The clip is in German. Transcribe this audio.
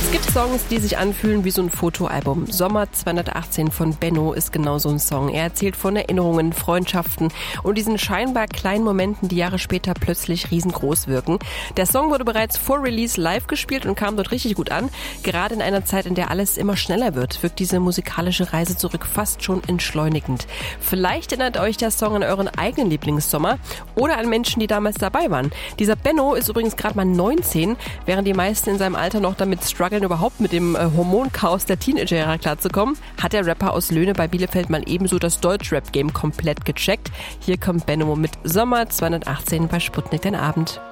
Es gibt Songs, die sich anfühlen wie so ein Fotoalbum. Sommer 218 von Benno ist genau so ein Song. Er erzählt von Erinnerungen, Freundschaften und diesen scheinbar kleinen Momenten, die Jahre später plötzlich riesengroß wirken. Der Song wurde bereits vor Release live gespielt und kam dort richtig gut an. Gerade in einer Zeit, in der alles immer schneller wird, wirkt diese musikalische Reise zurück fast schon entschleunigend. Vielleicht erinnert euch der Song an euren eigenen Lieblingssommer oder an Menschen, die damals dabei waren. Dieser Benno ist übrigens gerade mal 19, während die meisten in seinem Alter noch damit strugglen, überhaupt mit dem Hormonchaos der Teenager klarzukommen, hat der Rapper aus Löhne bei Bielefeld mal ebenso das Deutsch-Rap-Game komplett gecheckt. Hier kommt Benno mit Sommer 218 bei Sputnik den Abend.